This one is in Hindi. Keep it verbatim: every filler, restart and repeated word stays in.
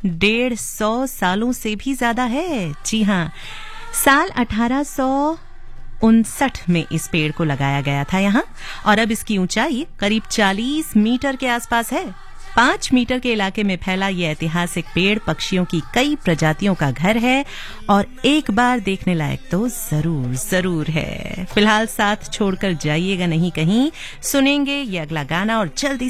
डेढ़ सौ सालों से भी ज्यादा है। जी हाँ, साल अठारह सौ उनसठ में इस पेड़ को लगाया गया था यहाँ, और अब इसकी ऊंचाई करीब चालीस मीटर के आसपास है। पांच मीटर के इलाके में फैला ये ऐतिहासिक पेड़ पक्षियों की कई प्रजातियों का घर है और एक बार देखने लायक तो जरूर जरूर है। फिलहाल साथ छोड़कर जाइएगा नहीं कहीं, सुनेंगे ये अगला गाना और जल्दी